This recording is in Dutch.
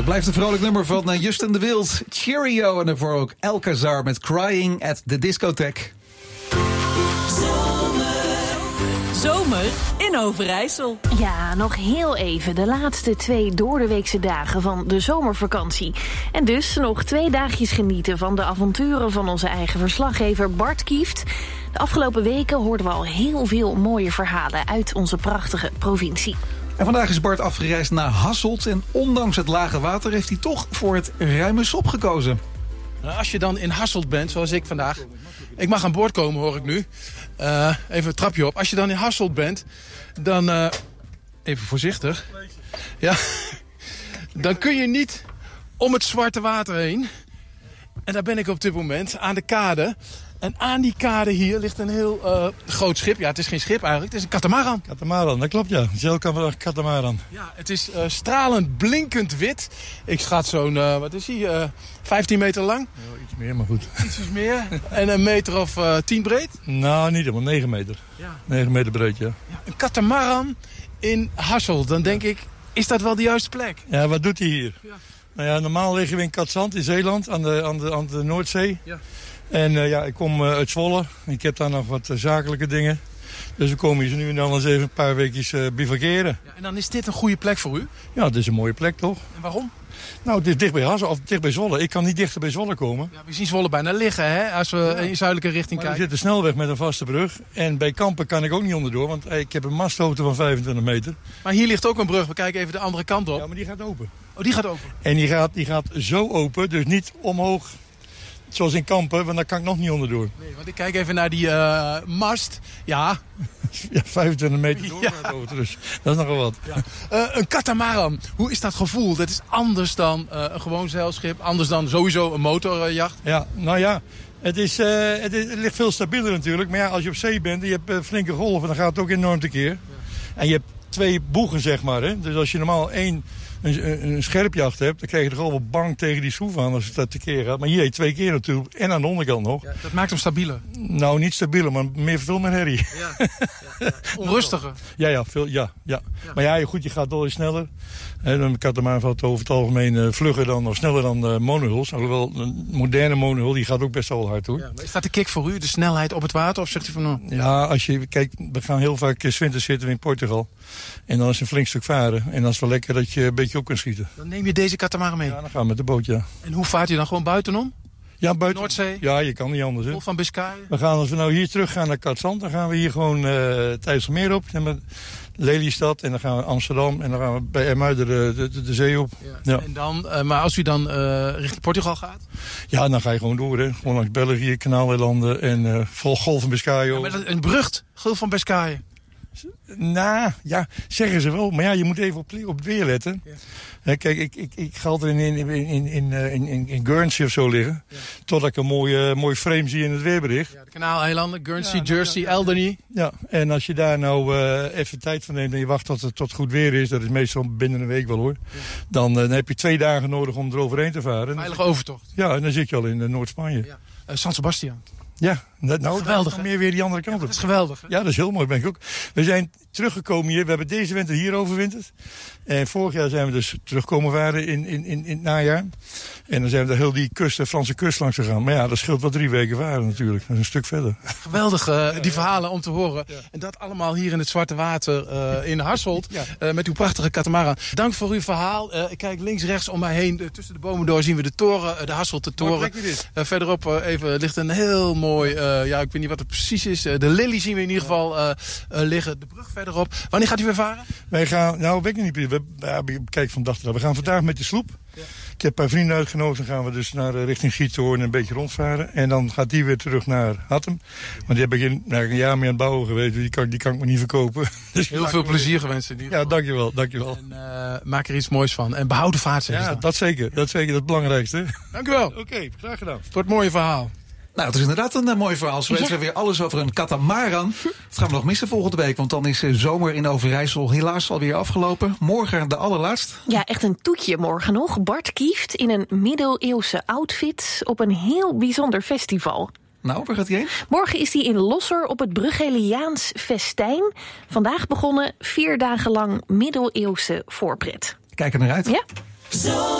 Het blijft een vrolijk nummer van Justin de Wild. Cheerio en daarvoor ook Alcazar met Crying at the Discotheque. Zomer in Overijssel. Ja, nog heel even. De laatste 2 doordeweekse dagen van de zomervakantie. En dus nog 2 dagjes genieten van de avonturen van onze eigen verslaggever Bart Kieft. De afgelopen weken hoorden we al heel veel mooie verhalen uit onze prachtige provincie. En vandaag is Bart afgereisd naar Hasselt. En ondanks het lage water heeft hij toch voor het ruime sop gekozen. Als je dan in Hasselt bent, zoals ik vandaag. Ik mag aan boord komen, hoor ik nu. Even een trapje op. Als je dan in Hasselt bent, dan... even voorzichtig. Ja. Dan kun je niet om het zwarte water heen. En daar ben ik op dit moment, aan de kade. En aan die kade hier ligt een heel groot schip. Ja, het is geen schip eigenlijk, het is een katamaran. Katamaran, dat klopt, ja. Zeilkatamaran. Ja, het is stralend blinkend wit. Ik schat zo'n, wat is hij, 15 meter lang? Ja, iets meer, maar goed. Ietsjes meer. En een meter of 10 breed? Nou, niet helemaal, 9 meter. Ja. 9 meter breed, ja. Ja, een katamaran in Hasselt. Dan denk ik, is dat wel de juiste plek? Ja, wat doet hij hier? Ja. Nou ja, normaal liggen we in Katzand in Zeeland, aan de Noordzee. Ja. En ik kom uit Zwolle. Ik heb daar nog wat zakelijke dingen. Dus we komen hier nu en dan eens even een paar weekjes bivakeren. Ja, en dan is dit een goede plek voor u? Ja, het is een mooie plek, toch? En waarom? Nou, het is dicht bij Hasselt, of dicht bij Zwolle. Ik kan niet dichter bij Zwolle komen. Ja, we zien Zwolle bijna liggen, hè, als we in zuidelijke richting Maar er kijken. zit een snelweg met een vaste brug. En bij Kampen kan ik ook niet onderdoor, want ik heb een masthoogte van 25 meter. Maar hier ligt ook een brug. We kijken even de andere kant op. Ja, maar die gaat open. Oh, die gaat open. En die gaat zo open, dus niet omhoog zoals in Kampen, want daar kan ik nog niet onderdoor. Nee, want ik kijk even naar die mast. Ja. Ja, 25 meter door Ja. gaat over, dus dat is nogal wat. Ja. Een katamaran. Hoe is dat gevoel? Dat is anders dan een gewoon zeilschip. Anders dan sowieso een motorjacht. Ja, nou ja, het ligt veel stabieler natuurlijk. Maar ja, als je op zee bent en je hebt flinke golven, dan gaat het ook enorm tekeer. Ja. En je hebt 2 boegen, zeg maar. Hè? Dus als je normaal een scherpjacht hebt, dan krijg je toch al wel bang tegen die schroef aan als het dat tekeer gaat. Maar hier heet 2 keer natuurlijk. En aan de onderkant nog. Ja, dat maakt hem stabieler. Nou, niet stabieler, maar veel meer herrie. Ja. Onrustiger. Ja. Maar ja, goed, je gaat wel eens sneller. Een katamaran valt over het algemeen vlugger dan of sneller dan monohulls. Alhoewel, een moderne monohull die gaat ook best wel hard, hoor. Ja, maar is dat de kick voor u, de snelheid op het water? Of zegt u van nou? Ja, als je kijkt, we gaan heel vaak 's winters zitten in Portugal. En dan is een flink stuk varen. En dan is het wel lekker dat je een beetje op kunt schieten. Dan neem je deze katamaran mee? Ja, dan gaan we met de boot, ja. En hoe vaart u dan gewoon buitenom? Ja, buiten. Noordzee? Ja, je kan niet anders, hè. Golf van Biscayen? Als we nou hier terug gaan naar Katzand, dan gaan we hier gewoon Tijsselmeer op. En met Lelystad. En dan gaan we Amsterdam. En dan gaan we bij Ermuiden de zee op. Ja. En dan, maar als u dan richting Portugal gaat? Ja, dan ga je gewoon door, hè. Gewoon langs België, Kanaaleilanden en vol Golf van Biscayen. Ja, maar een brug, Golf van Biscayen. Nou, ja, zeggen ze wel. Maar ja, je moet even op het weer letten. Ja. Kijk, ik ga altijd in Guernsey of zo liggen. Ja. Totdat ik een mooi frame zie in het weerbericht. Ja, de Kanaaleilanden, Guernsey, Jersey, Alderney. Ja, en als je daar nou even tijd van neemt en je wacht tot het goed weer is, dat is meestal binnen een week wel, hoor. Ja. Dan heb je 2 dagen nodig om eroverheen te varen. Veilige overtocht. Ja, en dan zit je al in Noord-Spanje. Ja. San Sebastian. Ja, geweldig. Meer weer die andere kant op. Dat is geweldig. Hè? Ja, dat is heel mooi, ben ik ook. We zijn teruggekomen hier. We hebben deze winter hier overwinterd. En vorig jaar zijn we dus terugkomen varen in het najaar. En dan zijn we heel die Franse kust langs gegaan. Maar ja, dat scheelt wel 3 weken varen natuurlijk. Dat is een stuk verder. Geweldig, die verhalen om te horen. Ja. En dat allemaal hier in het Zwarte Water in Hasselt. Ja. Met uw prachtige katamaran. Dank voor uw verhaal. Ik kijk links, rechts om mij heen. Tussen de bomen door zien we de toren, de Hasselter toren. Verderop even ligt een heel mooi, ik weet niet wat het precies is. De Lily zien we in ieder geval liggen. De brug verderop. Wanneer gaat u weer varen? Wij gaan, weet ik niet. We kijken van dag tot dag. We gaan vandaag met de sloep. Ja. Ik heb een paar vrienden uitgenodigd. Dan gaan we dus naar richting Giethoorn een beetje rondvaren. En dan gaat die weer terug naar Hattem. Want die heb ik een jaar mee aan het bouwen geweest. Dus die kan ik me niet verkopen. Dus heel veel plezier gewenst in ieder geval. Ja, dankjewel. En maak er iets moois van. En behoud de vaart. Ja, dat zeker. Dat is het belangrijkste. Dank u wel. Oké, graag gedaan. Voor het mooie verhaal. Nou, het is inderdaad een mooi verhaal. Zo weten we weer alles over een katamaran. Dat gaan we nog missen volgende week. Want dan is zomer in Overijssel helaas alweer afgelopen. Morgen de allerlaatst. Ja, echt een toetje morgen nog. Bart Kieft in een middeleeuwse outfit op een heel bijzonder festival. Nou, waar gaat hij heen? Morgen is hij in Losser op het Bruggeliaans Festijn. Vandaag begonnen 4 dagen lang middeleeuwse voorpret. Kijk er naar uit. Ja.